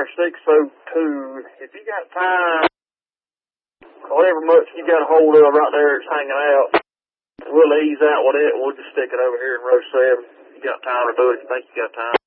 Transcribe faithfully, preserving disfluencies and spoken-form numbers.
there, six oh two. If you got time, whatever much you got a hold of right there, it's hanging out. We'll ease out with it. We'll just stick it over here in row seven. You got time to do it. You think you got time?